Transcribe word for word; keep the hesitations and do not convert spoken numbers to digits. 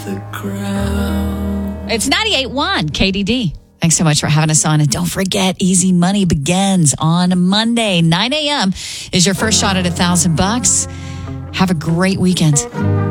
the ground. It's ninety-eight point one K D D. Thanks so much for having us on. And don't forget, Easy Money begins on Monday. nine a.m. is your first shot at a thousand bucks. Have a great weekend.